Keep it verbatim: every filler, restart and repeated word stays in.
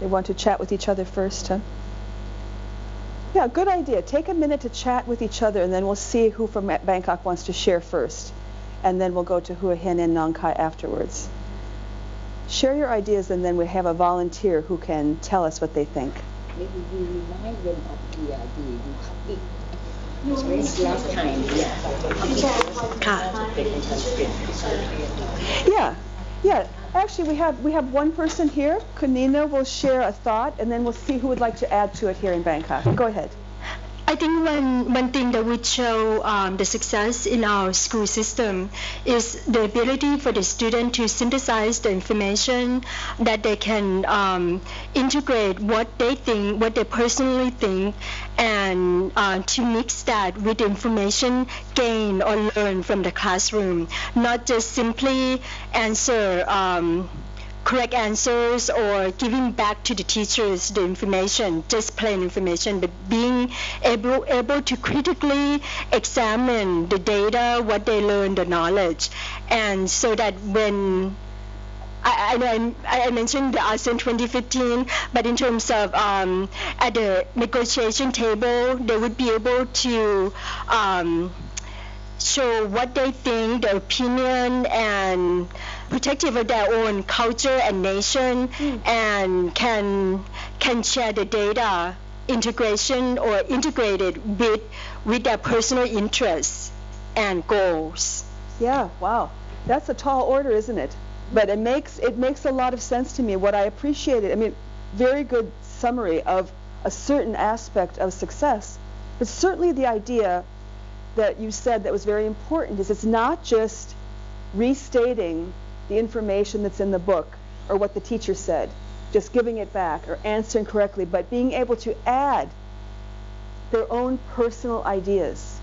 They want to chat with each other first, huh? Yeah, good idea. Take a minute to chat with each other, and then we'll see who from Bangkok wants to share first. And then we'll go to Hua Hin and Nong Khai afterwards. Share your ideas, and then we have a volunteer who can tell us what they think. Maybe we remind them of the, uh, the, the topic. It's last time, yeah. Yeah, yeah. Actually, we have we have one person here. Kunina will share a thought, and then we'll see who would like to add to it here in Bangkok. Go ahead. I think one, one thing that would show um, the success in our school system is the ability for the student to synthesize the information, that they can um, integrate what they think, what they personally think, and uh, to mix that with the information gained or learned from the classroom, not just simply answer um, correct answers or giving back to the teachers the information, just plain information, but being able able to critically examine the data, what they learned, the knowledge, and so that when I, I, I mentioned the ASEAN twenty fifteen, but in terms of um, at the negotiation table, they would be able to um, show what they think, their opinion, and protective of their own culture and nation, mm. and can can share the data integration or integrated with with their personal interests and goals. Yeah, wow, that's a tall order, isn't it? But it makes it makes a lot of sense to me. What I appreciated, I mean, very good summary of a certain aspect of success, but certainly the idea that you said that was very important is it's not just restating the information that's in the book or what the teacher said, just giving it back or answering correctly, but being able to add their own personal ideas.